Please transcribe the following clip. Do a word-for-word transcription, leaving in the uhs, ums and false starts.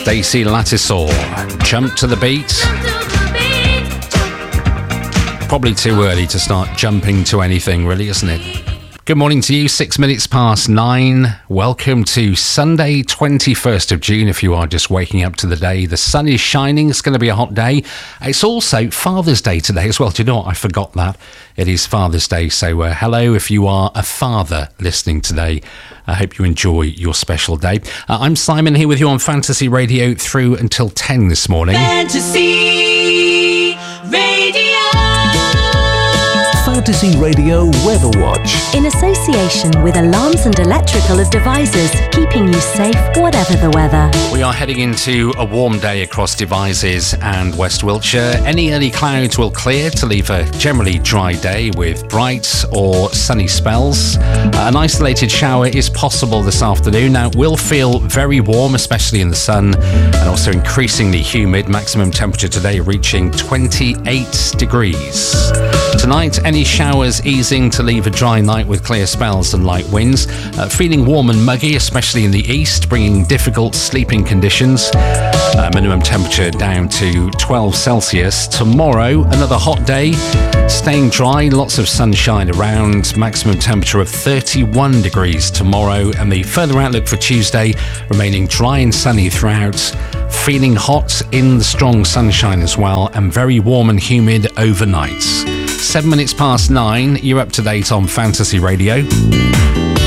Stacey Lattisaw, Jump to the Beat. Probably too early to start jumping to anything, really, isn't it? Good morning to you, six minutes past nine. Welcome to Sunday, twenty-first of June, if you are just waking up to the day. The sun is shining, it's going to be a hot day. It's also Father's Day today as well. Do you know what? I forgot that. It is Father's Day, so uh, hello if you are a father listening today. I hope you enjoy your special day. Uh, I'm Simon here with you on Fantasy Radio through until ten this morning. Fantasy Radio. Fantasy Radio Weather Watch. In association with Alarms and Electrical Devices, keeping you safe whatever the weather. We are heading into a warm day across Devizes and West Wiltshire. Any early clouds will clear to leave a generally dry day with bright or sunny spells. Uh, an isolated shower is possible this afternoon. Now, it will feel very warm, especially in the sun, and also increasingly humid. Maximum temperature today reaching twenty-eight degrees. Tonight, any showers easing to leave a dry night with clear spells and light winds. Uh, feeling warm and muggy, especially in the east, bringing difficult sleeping conditions. Uh, minimum temperature down to twelve Celsius. Tomorrow, another hot day, staying dry, lots of sunshine around. Maximum temperature of thirty-one degrees tomorrow, and the further outlook for Tuesday remaining dry and sunny throughout. Feeling hot in the strong sunshine as well, and very warm and humid overnight. Seven minutes past nine, you're up to date on Fantasy Radio.